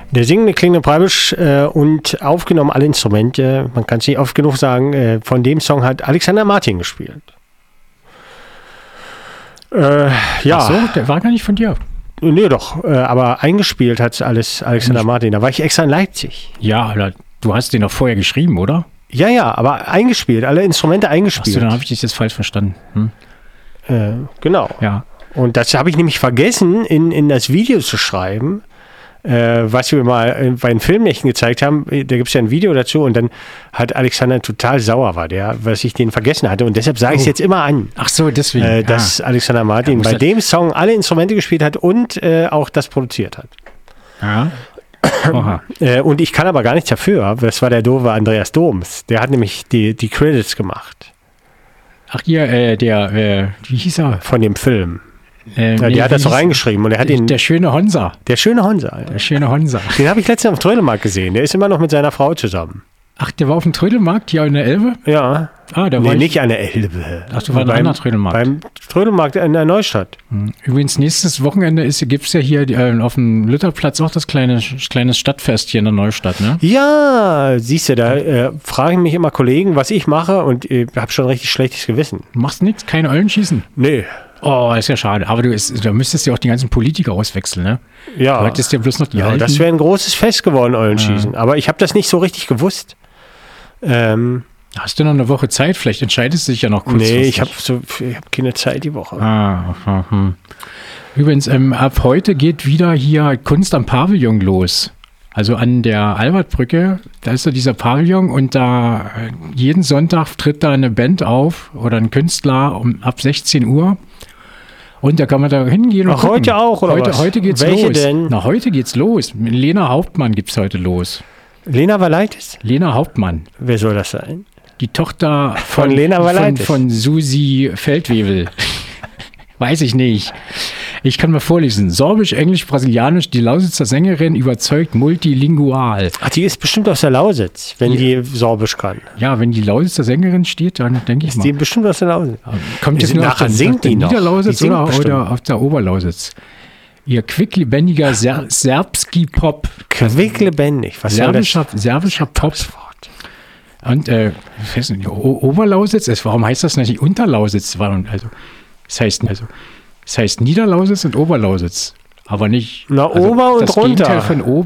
Der singende Klingende Preibisch und aufgenommen alle Instrumente, man kann es nicht oft genug sagen, von dem Song hat Alexander Martin gespielt. Ja. Ach so, der war gar nicht von dir. Nee, doch, aber eingespielt hat alles Alexander Martin. Da war ich extra in Leipzig. Ja, du hast den doch vorher geschrieben, oder? Ja, aber eingespielt, alle Instrumente eingespielt. Achso, dann habe ich das jetzt falsch verstanden. Genau. Ja. Und das habe ich nämlich vergessen, in das Video zu schreiben, was wir mal bei den Filmnächten gezeigt haben. Da gibt es ja ein Video dazu und dann hat Alexander total sauer war, was ich den vergessen hatte. Und deshalb sage ich es jetzt immer an. Ach so, deswegen. Dass Alexander Martin bei dem Song alle Instrumente gespielt hat und auch das produziert hat. Ja. Oha. Und ich kann aber gar nichts dafür. Das war der doofe Andreas Doms. Der hat nämlich die Credits gemacht. Ach hier, wie hieß er? Von dem Film. Der hat das so reingeschrieben und er hat der schöne Honsa. Der schöne Honsa. Der schöne Honsa. Den habe ich letztens auf dem Trödelmarkt gesehen. Der ist immer noch mit seiner Frau zusammen. Ach, der war auf dem Trödelmarkt hier in der Elbe? Ja. Da war nicht an der Elbe. Ach, du warst ein anderer Trödelmarkt. Beim Trödelmarkt in der Neustadt. Übrigens, nächstes Wochenende gibt es ja hier auf dem Lutherplatz auch das kleines Stadtfest hier in der Neustadt, ne? Ja, siehst du, da fragen mich immer Kollegen, was ich mache und ich habe schon richtig schlechtes Gewissen. Du machst nichts? Keine Eulenschießen? Nee. Oh, ist ja schade. Aber da müsstest du ja auch die ganzen Politiker auswechseln, ne? Ja. Du hättest ja bloß noch die alten. Das wäre ein großes Fest geworden, Eulenschießen. Aber ich habe das nicht so richtig gewusst. Hast du noch eine Woche Zeit? Vielleicht entscheidest du dich ja noch kurzfristig. Nee, ich hab keine Zeit die Woche. Übrigens, ab heute geht wieder hier Kunst am Pavillon los. Also an der Albertbrücke, da ist ja dieser Pavillon und da jeden Sonntag tritt da eine Band auf oder ein Künstler ab 16 Uhr. Und da kann man da hingehen und gucken. Heute auch, oder was? Heute geht's Welche los. denn? Na, heute geht's los. Mit Lena Hauptmann gibt's heute los. Lena Valaitis? Lena Hauptmann. Wer soll das sein? Die Tochter von Lena Valaitis. Von Susi Feldwebel. Weiß ich nicht. Ich kann mal vorlesen. Sorbisch, Englisch, Brasilianisch, die Lausitzer Sängerin überzeugt multilingual. Ach, die ist bestimmt aus der Lausitz, wenn die Sorbisch kann. Ja, wenn die Lausitzer Sängerin steht, dann denke ich mal. Ist die bestimmt aus der Lausitz? Kommt jetzt nur auf der Niederlausitz oder auf der Oberlausitz? Ihr quicklebendiger Serbski-Pop. Quicklebendig? Was soll das? Serbischer Pop. Und Oberlausitz, warum heißt das nicht Unterlausitz? Es heißt Niederlausitz und Oberlausitz, aber nicht. Na, Ober und das runter. Gegenteil von